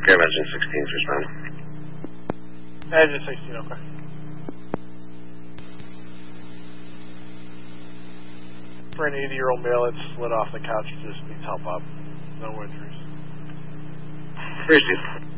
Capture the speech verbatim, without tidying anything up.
Grab engine sixteen, respond. Engine sixteen, okay. For an eighty-year-old male that slid off the couch, just needs help up. No injuries. Received.